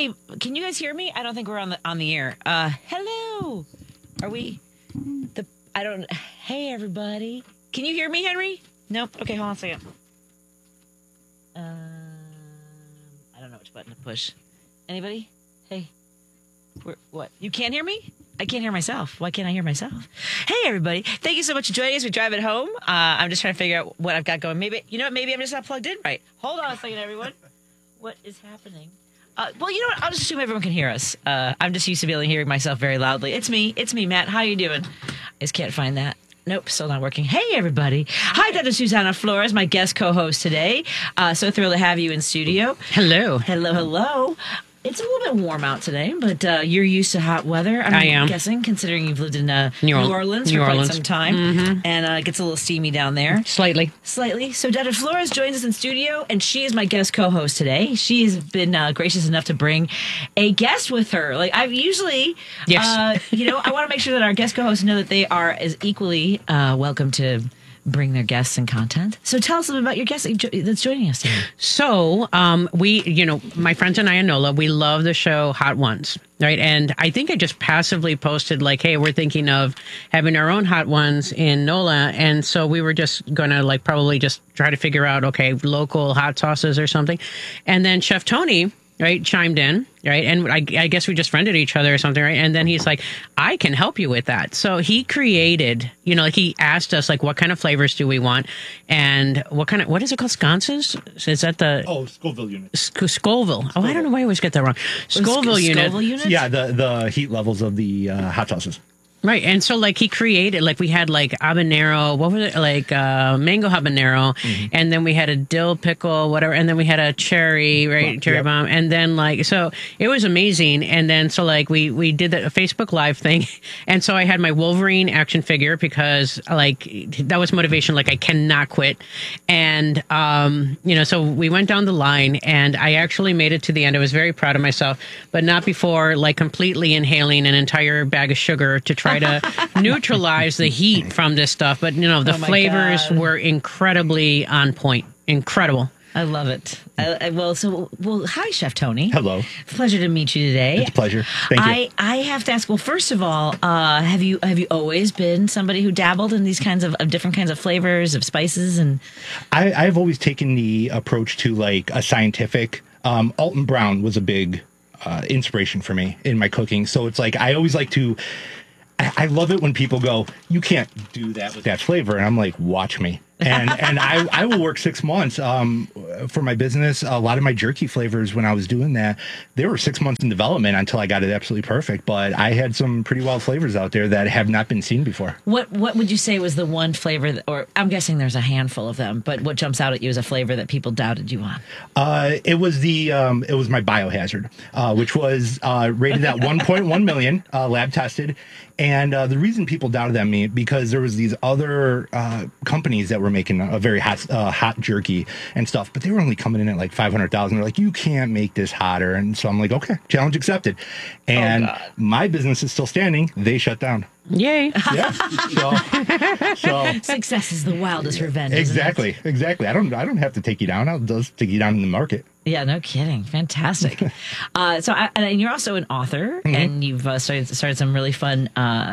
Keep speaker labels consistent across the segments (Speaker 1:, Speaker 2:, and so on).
Speaker 1: Hey, can you guys hear me? I don't think we're on the air. Hello. Are we? I don't. Hey, everybody. Can you hear me, Henry? Nope. Okay, hold on a second. I don't know which button to push. Anybody? Hey. What? You can't hear me? I can't hear myself. Why can't I hear myself? Hey, everybody. Thank you so much for joining us. We drive it home. I'm just trying to figure out what I've got going. Maybe I'm just not plugged in right. Hold on a second, everyone. What is happening? Well, you know what? I'll just assume everyone can hear us. I'm just used to being able to hear myself very loudly. It's me, Matt. How you doing? I just can't find that. Nope, still not working. Hey, everybody. Hi, Dr. Susanna Flores, my guest co-host today. So thrilled to have you in studio.
Speaker 2: Hello.
Speaker 1: Hello. It's a little bit warm out today, but you're used to hot weather.
Speaker 2: I am
Speaker 1: guessing, considering you've lived in New Orleans for quite some time, and it gets a little steamy down there.
Speaker 2: Slightly.
Speaker 1: So Dr. Flores joins us in studio, and she is my guest co-host today. She has been gracious enough to bring a guest with her. Like I've usually, I want to make sure that our guest co-hosts know that they are as equally welcome to bring their guests and content. So tell us a little about your guest that's joining us today.
Speaker 2: So my friends and I and Nola, we love the show Hot Ones, right? And I think I just passively posted like, hey, we're thinking of having our own Hot Ones in Nola. And so we were just going to probably just try to figure out, okay, local hot sauces or something. And then Chef Tony, right, chimed in, right? And I guess we just friended each other or something, right? And then he's like, I can help you with that. So he created, he asked us, what kind of flavors do we want? And what is it called? Sconces? Is that
Speaker 3: Scoville units.
Speaker 2: Scoville. Oh, I don't know why I always get that wrong. Scoville units?
Speaker 3: Yeah, the heat levels of the hot sauces.
Speaker 2: Right. And so he created, we had habanero, what was it? Mango habanero. Mm-hmm. And then we had a dill pickle, whatever. And then we had a cherry, right? Cherry bomb. And then so it was amazing. And then so we did a Facebook Live thing. And so I had my Wolverine action figure because that was motivation. I cannot quit. And, so we went down the line and I actually made it to the end. I was very proud of myself, but not before completely inhaling an entire bag of sugar to try to neutralize the heat from this stuff. But, the flavors were incredibly on point. Incredible.
Speaker 1: I love it. Hi, Chef Tony.
Speaker 3: Hello.
Speaker 1: Pleasure to meet you today.
Speaker 3: It's a pleasure. Thank you.
Speaker 1: I have to ask, well, first of all, have you always been somebody who dabbled in these kinds of different kinds of flavors, of spices? And
Speaker 3: I've always taken the approach to a scientific. Alton Brown was a big inspiration for me in my cooking. So it's I always like to... I love it when people go, you can't do that with that flavor. And I'm like, watch me. And I will work 6 months for my business. A lot of my jerky flavors, when I was doing that, they were 6 months in development until I got it absolutely perfect. But I had some pretty wild flavors out there that have not been seen before.
Speaker 1: What would you say was the one flavor, or I'm guessing there's a handful of them, but what jumps out at you as a flavor that people doubted you on?
Speaker 3: It was my Biohazard, which was rated at 1.1 million, lab tested. And the reason people doubted that me because there was these other companies that were making a very hot jerky and stuff, but they were only coming in at 500,000. They're like, you can't make this hotter. And so I'm like, okay, challenge accepted. And my business is still standing. They shut down.
Speaker 2: Yay.
Speaker 3: Yeah. So
Speaker 1: success is the wildest revenge.
Speaker 3: Exactly. I don't have to take you down. I'll just take you down in the market.
Speaker 1: Yeah, no kidding. Fantastic. And you're also an author, and you've started some really fun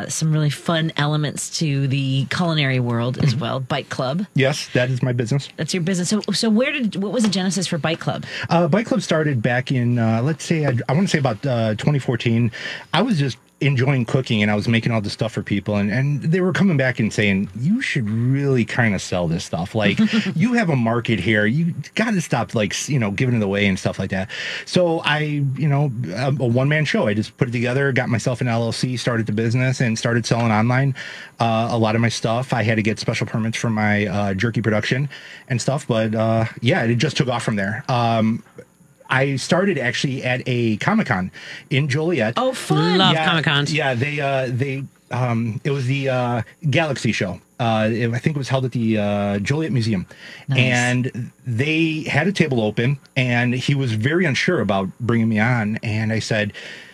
Speaker 1: elements to the culinary world as well. Bite Club.
Speaker 3: Yes, that is my business.
Speaker 1: That's your business. So what was the genesis for Bite Club?
Speaker 3: Bite Club started back in let's say I want to say about 2014. I was just enjoying cooking and I was making all this stuff for people and they were coming back and saying, you should really kind of sell this stuff. You have a market here. You got to stop giving it away and stuff like that. So I, a one-man show. I just put it together, got myself an LLC, started the business and started selling online. A lot of my stuff, I had to get special permits for my jerky production and stuff. But it just took off from there. I started actually at a Comic-Con in Joliet.
Speaker 1: Oh, fun!
Speaker 2: Love Comic-Cons.
Speaker 3: Yeah, it was the Galaxy show. I think it was held at the Joliet Museum. Nice. And they had a table open, and he was very unsure about bringing me on. And I said,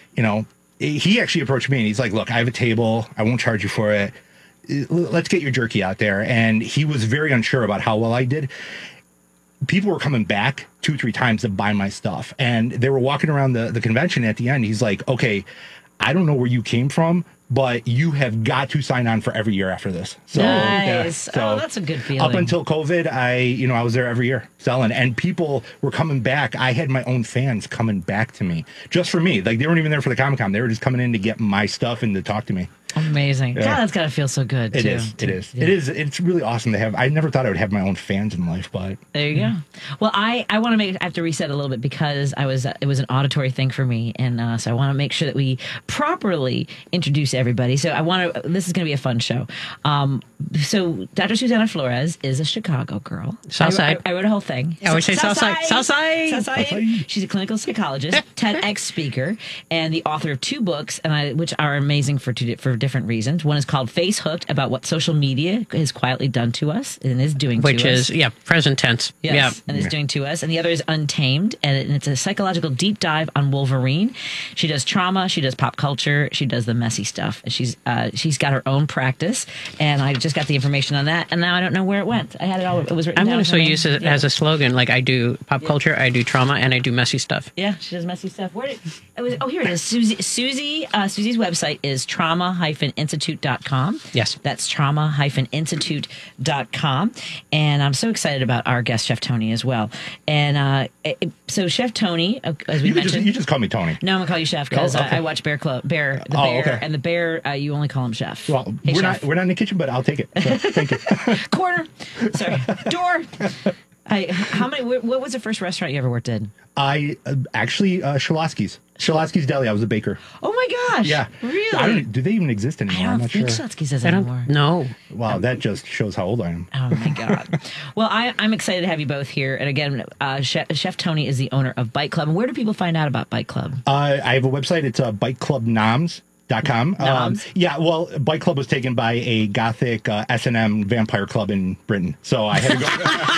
Speaker 3: he actually approached me, and he's like, look, I have a table. I won't charge you for it. Let's get your jerky out there. And he was very unsure about how well I did. people were coming back 2-3 times to buy my stuff. And they were walking around the convention. At the end, he's like, okay, I don't know where you came from, but you have got to sign on for every year after this. So,
Speaker 1: Nice.
Speaker 3: so
Speaker 1: Oh, that's a good feeling.
Speaker 3: Up until COVID, I was there every year selling, and people were coming back. I had my own fans coming back to me just for me. Like, they weren't even there for the Comic-Con. They were just coming in to get my stuff and to talk to me.
Speaker 1: Amazing.
Speaker 3: Yeah.
Speaker 1: God, that's gotta feel so good too.
Speaker 3: It is. It's really awesome to have. I never thought I would have my own fans in life, but
Speaker 1: There you go. Well, I want to I have to reset a little bit because it was an auditory thing for me, and so I want to make sure that we properly introduce everybody. So this is going to be a fun show. So Dr. Susanna Flores is a Chicago girl.
Speaker 2: Southside.
Speaker 1: I wrote a whole thing.
Speaker 2: I would say Southside.
Speaker 1: Southside. She's a clinical psychologist, TEDx speaker, and the author of 2 books, which are amazing for different reasons. One is called Face Hooked, about what social media has quietly done to us and is doing
Speaker 2: Which
Speaker 1: to us.
Speaker 2: is, present tense.
Speaker 1: Yes,
Speaker 2: Yeah.
Speaker 1: and is doing to us. And the other is Untamed, and it's a psychological deep dive on Wolverine. She does trauma, she does pop culture, she does the messy stuff. She's got her own practice, and I just got the information on that, and now I don't know where it went. I had it all. It was written
Speaker 2: I'm
Speaker 1: down.
Speaker 2: going to
Speaker 1: her name.
Speaker 2: use it as a slogan. Like, I do pop culture, I do trauma, and I do messy stuff.
Speaker 1: Yeah, she does messy stuff. Where did it was? Oh, here it is. Susie's website is trauma-institute.com.
Speaker 2: Yes.
Speaker 1: That's trauma-institute.com. And I'm so excited about our guest, Chef Tony, as well. And so Chef Tony, as we mentioned.
Speaker 3: you just call me Tony.
Speaker 1: No, I'm going to call you Chef because
Speaker 3: okay.
Speaker 1: I watch Bear Club. Bear, the
Speaker 3: Oh,
Speaker 1: Bear,
Speaker 3: okay.
Speaker 1: and the Bear, you only call him Chef.
Speaker 3: Well,
Speaker 1: Hey,
Speaker 3: we're
Speaker 1: Chef.
Speaker 3: not in the kitchen, but I'll take it. So, thank you.
Speaker 1: Corner. Sorry. Door. How many? What was the first restaurant you ever worked in?
Speaker 3: I actually Shalosky's Deli. I was a baker.
Speaker 1: Oh my gosh!
Speaker 3: Yeah,
Speaker 1: Really?
Speaker 3: do they even exist anymore?
Speaker 1: I
Speaker 3: I'm
Speaker 1: don't
Speaker 3: not
Speaker 1: think
Speaker 3: sure.
Speaker 1: Slutsky's does
Speaker 2: I
Speaker 1: anymore.
Speaker 2: don't know.
Speaker 3: Wow, that just shows how old I am.
Speaker 1: Oh my god! Well, I'm excited to have you both here. And again, Chef Tony is the owner of Bite Club. And where do people find out about Bite Club?
Speaker 3: I have a website. It's biteclubnoms.com.
Speaker 1: Noms?
Speaker 3: Yeah, well, Bite Club was taken by a gothic S&M vampire club in Britain, so I had to go.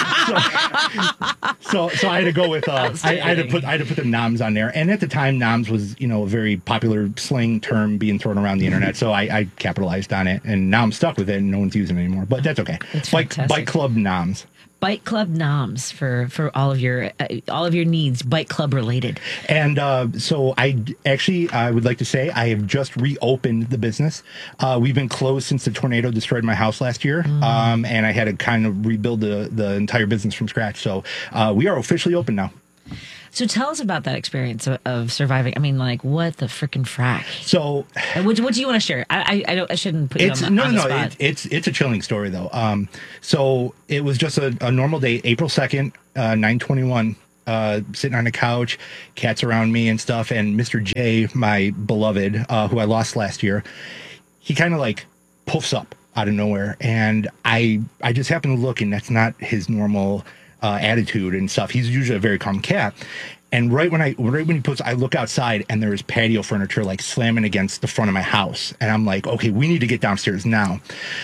Speaker 3: so I had to go with. I had to put the noms on there, and at the time, noms was a very popular slang term being thrown around the internet. So I capitalized on it, and now I'm stuck with it, and no one's using it anymore. But that's okay.
Speaker 1: That's
Speaker 3: Bite
Speaker 1: fantastic.
Speaker 3: Club Noms.
Speaker 1: Bite Club Noms for all of your needs, Bite Club related.
Speaker 3: And so I would like to say I have just reopened the business. We've been closed since the tornado destroyed my house last year, and I had to kind of rebuild the entire business from scratch. So we are officially open now.
Speaker 1: So tell us about that experience of surviving. I mean, like, what the frickin' frack?
Speaker 3: So
Speaker 1: What do you want to share? I shouldn't put you on the spot.
Speaker 3: It's a chilling story though. So it was just a normal day, April 2nd, 9/21. Sitting on the couch, cats around me and stuff, and Mr. J, my beloved, who I lost last year, he kind of like poofs up out of nowhere, and I just happen to look, and that's not his normal attitude and stuff. He's usually a very calm cat. And right when he puts, I look outside and there's patio furniture like slamming against the front of my house. And I'm like, okay, we need to get downstairs now.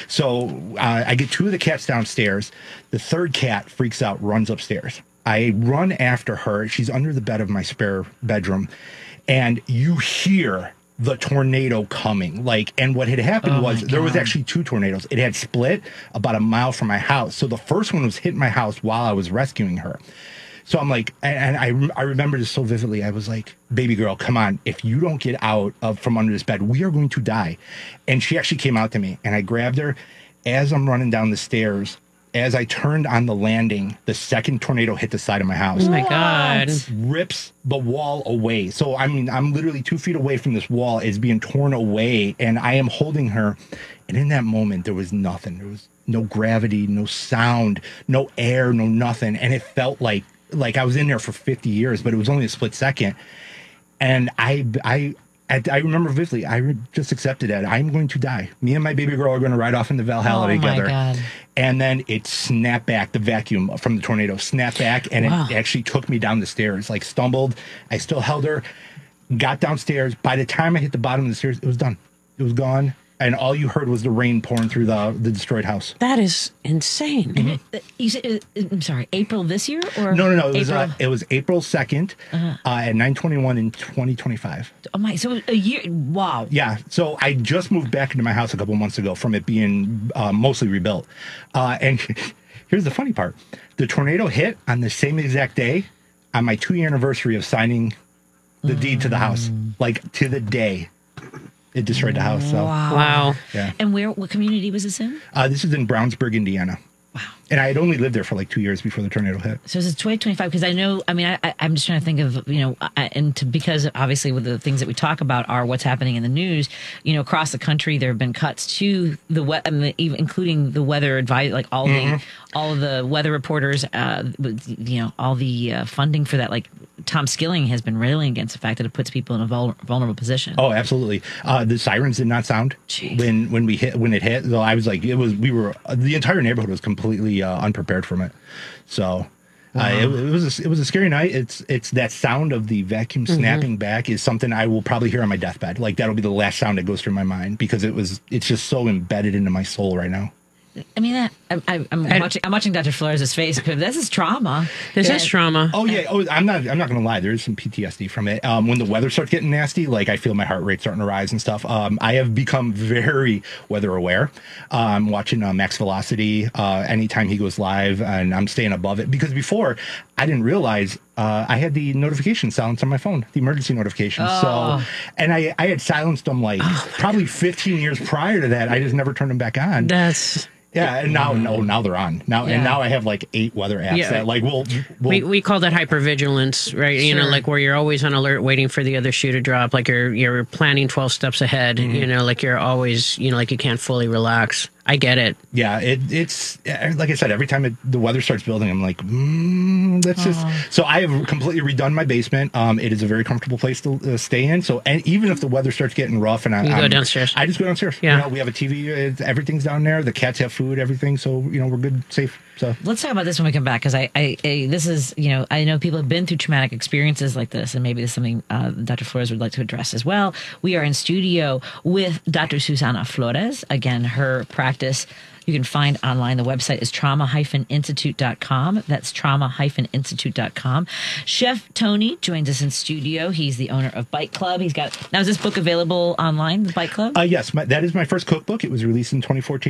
Speaker 3: So I get 2 of the cats downstairs. The 3rd cat freaks out, runs upstairs. I run after her. She's under the bed of my spare bedroom. And you hear the tornado coming. And what had happened was there was actually 2 tornadoes. It had split about a mile from my house. So the first one was hitting my house while I was rescuing her. So I'm like, and I remember this so vividly. I was like, baby girl, come on. If you don't get out from under this bed, we are going to die. And she actually came out to me, and I grabbed her as I'm running down the stairs. As I turned on the landing, the 2nd tornado hit the side of my house.
Speaker 2: Oh my God.
Speaker 3: Rips the wall away. So, I mean, I'm literally 2 feet away from this wall. It's being torn away, and I am holding her. And in that moment, there was nothing. There was no gravity, no sound, no air, no nothing. And it felt like I was in there for 50 years, but it was only a split second. And I remember vividly, I just accepted it. I'm going to die. Me and my baby girl are going to ride off into Valhalla together.
Speaker 1: Oh, my God.
Speaker 3: And then it snapped back, the vacuum from the tornado snapped back, and it actually took me down the stairs, stumbled. I still held her, got downstairs. By the time I hit the bottom of the stairs, it was done. It was gone. And all you heard was the rain pouring through the destroyed house.
Speaker 2: That is insane.
Speaker 1: You said, I'm sorry, April this year? Or
Speaker 3: No.
Speaker 1: April?
Speaker 3: It was April 2nd at 9/21 in 2025.
Speaker 1: Oh my! So a year? Wow.
Speaker 3: Yeah. So I just moved back into my house a couple months ago from it being mostly rebuilt. And here's the funny part. The tornado hit on the same exact day on my 2-year anniversary of signing the deed to the house. Like, to the day. It destroyed the house. So,
Speaker 2: Wow.
Speaker 3: yeah.
Speaker 1: And what community was this in?
Speaker 3: This is in Brownsburg, Indiana.
Speaker 1: Wow.
Speaker 3: And I had only lived there for like 2 years before the tornado hit.
Speaker 1: So is it 2025? Because I know, I'm just trying to think of, because obviously with the things that we talk about are what's happening in the news, across the country, there have been cuts to even including the weather advice, like all of the weather reporters, all the funding for that. Like Tom Skilling has been railing against the fact that it puts people in a vulnerable position.
Speaker 3: Oh, absolutely. The sirens did not sound when it hit. So I was like, the entire neighborhood was completely unprepared from it. So it was a scary night. It's that sound of the vacuum snapping back is something I will probably hear on my deathbed. Like that'll be the last sound that goes through my mind because it's just so embedded into my soul right now.
Speaker 1: I mean, I'm watching Dr. Flores' face. This is trauma.
Speaker 2: This is trauma.
Speaker 3: Oh yeah. Oh, I'm not gonna lie. There is some PTSD from it. When the weather starts getting nasty, like I feel my heart rate starting to rise and stuff. I have become very weather aware. I'm watching Max Velocity anytime he goes live, and I'm staying above it because before I didn't realize I had the notification silenced on my phone, the emergency notifications. So, and I had silenced them probably 15 years prior to that. I just never turned them back on. Yeah, and now they're on. And now I have like 8 weather apps that like
Speaker 2: we call that hypervigilance, right?
Speaker 1: Sure.
Speaker 2: Like where you're always on alert waiting for the other shoe to drop, like you're planning 12 steps ahead, like you're always, like you can't fully relax. I get it.
Speaker 3: Yeah, it's like I said, every time the weather starts building, I'm like, that's just. So I have completely redone my basement. It is a very comfortable place to stay in. So and even if the weather starts getting rough, and
Speaker 2: go downstairs.
Speaker 3: I just go downstairs.
Speaker 2: Yeah,
Speaker 3: we have a TV. Everything's down there. The cats have food, everything. So we're good, safe. So
Speaker 1: let's talk about this when we come back because this is I know people have been through traumatic experiences like this, and maybe this is something Dr. Flores would like to address as well. We are in studio with Dr. Susana Flores. Again, her practice you can find online. The website is trauma-institute.com. That's trauma-institute.com. Chef Tony joins us in studio. He's the owner of Bite Club. Now, is this book available online, the Bite Club?
Speaker 3: Yes, that is my first cookbook. It was released in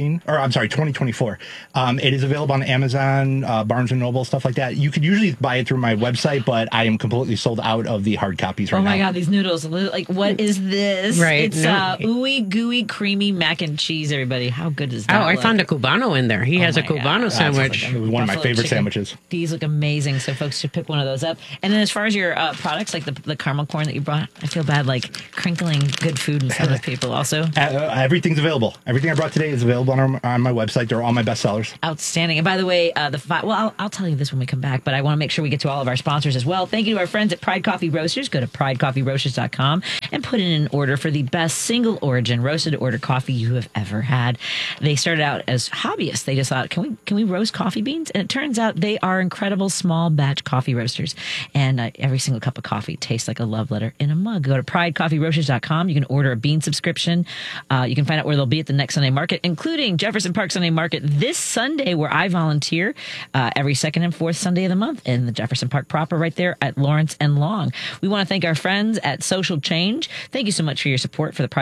Speaker 3: 2024. It is available on Amazon, Barnes & Noble, stuff like that. You could usually buy it through my website, but I am completely sold out of the hard copies right now.
Speaker 1: Oh my God, these noodles. Like, what is this?
Speaker 2: Right.
Speaker 1: It's ooey gooey creamy mac and cheese, everybody. How good is that?
Speaker 2: Oh, I found a Cubano in there. He has a Cubano sandwich.
Speaker 3: It was one of my favorite sandwiches.
Speaker 1: These look amazing, so folks should pick one of those up. And then as far as your products, like the caramel corn that you brought, I feel bad like crinkling good food in front of people also.
Speaker 3: Everything's available. Everything I brought today is available on my website. They're all my bestsellers.
Speaker 1: Outstanding. And by the way, I'll tell you this when we come back, but I want to make sure we get to all of our sponsors as well. Thank you to our friends at Pride Coffee Roasters. Go to pridecoffeeroasters.com and put in an order for the best single origin roasted to order coffee you have ever had. They started out as hobbyists. They just thought, can we roast coffee beans? And it turns out they are incredible small batch coffee roasters. And every single cup of coffee tastes like a love letter in a mug. Go to pridecoffeeroasters.com. You can order a bean subscription. You can find out where they'll be at the next Sunday market, including Jefferson Park Sunday Market this Sunday, where I volunteer every second and fourth Sunday of the month in the Jefferson Park proper, right there at Lawrence and Long. We want to thank our friends at Social Change. Thank you so much for your support for the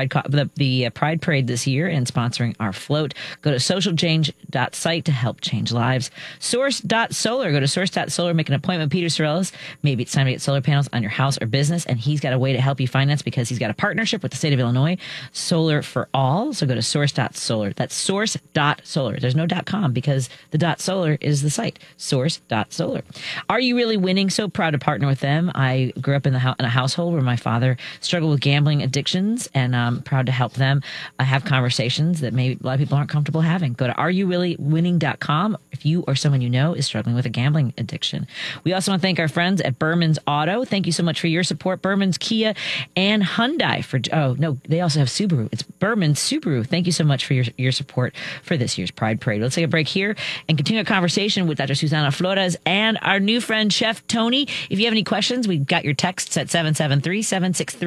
Speaker 1: Pride Parade this year and sponsoring our float. Go to socialchange.site to help change lives. Source.solar. Go to source.solar, make an appointment with Peter Sorellis. Maybe it's time to get solar panels on your house or business, and he's got a way to help you finance because he's got a partnership with the state of Illinois, Solar for All. So go to source.solar. That's source.solar. There's no .com because the .solar is the site, source.solar. Are you really winning? So proud to partner with them. I grew up in a household where my father struggled with gambling addictions, and I'm proud to help them have conversations that maybe a lot of people aren't comfortable having. Go to areyoureallywinning.com if you or someone you know is struggling with a gambling addiction. We also want to thank our friends at Berman's Auto. Thank you so much for your support. Berman's, Kia, and Hyundai. They also have Subaru. It's Berman's Subaru. Thank you so much for your support for this year's Pride Parade. Let's take a break here and continue a conversation with Dr. Susana Flores and our new friend, Chef Tony. If you have any questions, we've got your texts at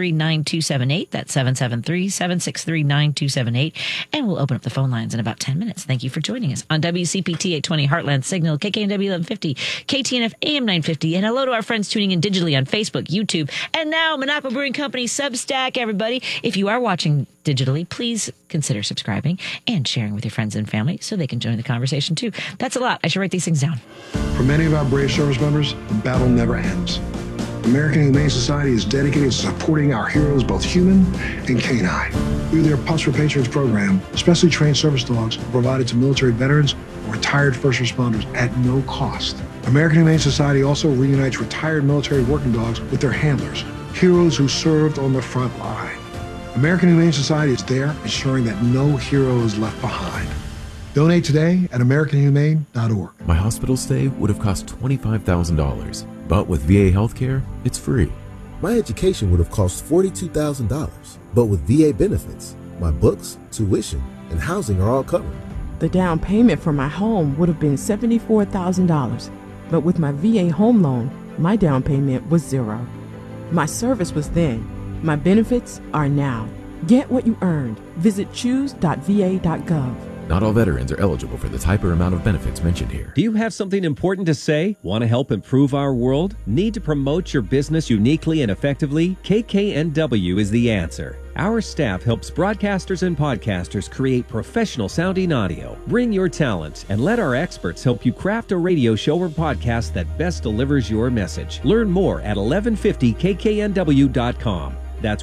Speaker 1: 773-763-9278. That's 773-763-9278. And we'll open up the phone lines in about 10 minutes. minutes. Thank you for joining us on WCPT 820 Heartland Signal, KKNW 1150, KTNF AM 950, and hello to our friends tuning in digitally on Facebook, YouTube, and now Minocqua Brewing Company Substack, everybody. If you are watching digitally, please consider subscribing and sharing with your friends and family so they can join the conversation too. That's a lot. I should write these things down.
Speaker 4: For many of our brave service members, the battle never ends. American Humane Society is dedicated to supporting our heroes, both human and canine. Through their Pups for Patrons program, specially trained service dogs are provided to military veterans or retired first responders at no cost. American Humane Society also reunites retired military working dogs with their handlers, heroes who served on the front line. American Humane Society is there ensuring that no hero is left behind. Donate today at AmericanHumane.org.
Speaker 5: My hospital stay would have cost $25,000, but with VA healthcare, it's free.
Speaker 6: My education would have cost $42,000, but with VA benefits, my books, tuition, and housing are all covered.
Speaker 7: The down payment for my home would have been $74,000, but with my VA home loan, my down payment was $0. My service was then. My benefits are now. Get what you earned. Visit choose.va.gov.
Speaker 5: Not all veterans are eligible for the type or amount of benefits mentioned here.
Speaker 8: Do you have something important to say? Want to help improve our world? Need to promote your business uniquely and effectively? KKNW is the answer. Our staff helps broadcasters and podcasters create professional sounding audio. Bring your talent and let our experts help you craft a radio show or podcast that best delivers your message. Learn more at 1150kknw.com. That's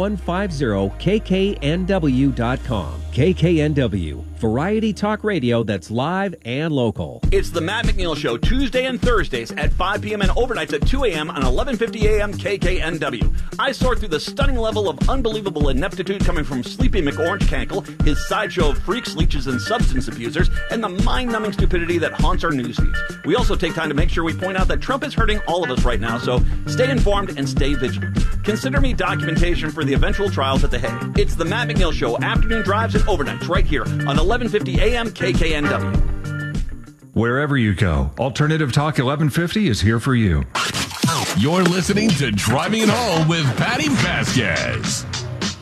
Speaker 8: 1150kknw.com. KKNW, variety talk radio that's live and local.
Speaker 9: It's the Matt McNeil Show, Tuesday and Thursdays at 5 p.m. and overnights at 2 a.m. on 1150 a.m. KKNW. I sort through the stunning level of unbelievable ineptitude coming from Sleepy McOrange Cankle, his sideshow of freaks, leeches, and substance abusers, and the mind-numbing stupidity that haunts our news feeds. We also take time to make sure we point out that Trump is hurting all of us right now, so stay informed and stay vigilant. Consider me documentation for the eventual trials at The Hague. It's the Matt McNeil Show, afternoon drives and overnights right here on 1150 a.m. KKNW.
Speaker 10: Wherever you go, Alternative Talk 1150 is here for you.
Speaker 11: You're listening to Driving It Home with Patty Vasquez.